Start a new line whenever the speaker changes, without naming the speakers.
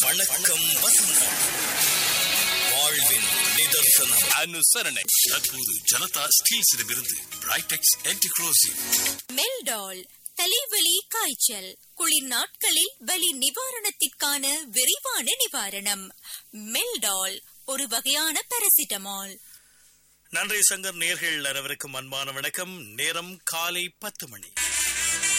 வணக்கம் வசந்தம், வாழ்வின் நிதர்சனம்.
அனுசரணை. தற்போது ஜனதா ஸ்டீல்ஸிடமிருந்து பிரைடெக்ஸ் ஆன்டிக்ரோசிவ்.
மெல்டால் தலைவலி, காய்ச்சல், குளிர் நாட்களில் வலி நிவாரணத்திற்கான விரைவான நிவாரணம். மெல்டால் ஒரு வகையான பாராசிட்டமால்.
நன்றி சங்கர். நேர்கள் அனைவருக்கும் அன்பான வணக்கம். நேரம் காலை 10 மணி.